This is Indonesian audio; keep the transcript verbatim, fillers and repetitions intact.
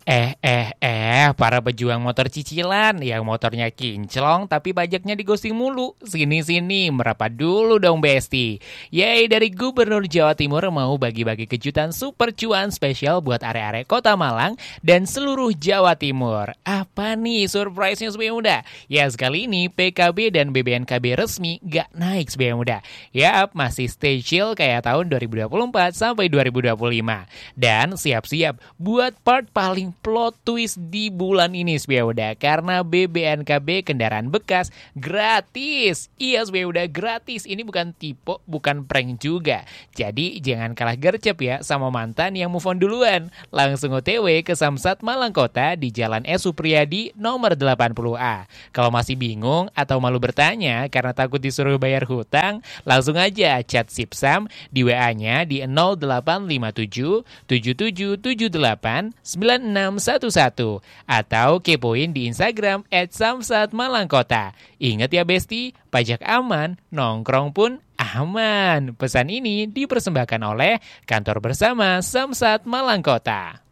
Eh, eh, eh, para pejuang motor cicilan yang motornya kinclong tapi pajaknya digosting mulu. Sini-sini, merapat dulu dong Besti. Yeay, dari Gubernur Jawa Timur mau bagi-bagi kejutan super cuan spesial buat area-area Kota Malang dan seluruh Jawa Timur. Apa nih surprise-nya Sobat Muda? Ya, sekali ini P K B dan B B N K B resmi gak naik Sobat Muda. Yap, masih stay chill kayak tahun dua ribu dua puluh empat sampai dua ribu dua puluh lima. Dan siap-siap buat part paling plot twist di bulan ini Sobat karena B B N K B kendaraan bekas gratis. Iya Sobat gratis. Ini bukan tipe, bukan prank juga. Jadi jangan kalah gercep ya sama mantan yang move on duluan. Langsung O T W ke Samsat Malang Kota di Jalan S Supriyadi nomor delapan puluh A. Kalau masih bingung atau malu bertanya karena takut disuruh bayar hutang, langsung aja chat Sipsam di W A-nya di nol delapan lima tujuh tujuh tujuh tujuh delapan sembilan enam satu satu atau kepoin di Instagram et samsat malangkota. Ingat ya Besti, pajak aman, nongkrong pun aman. Pesan ini dipersembahkan oleh Kantor Bersama Samsat Malang Kota.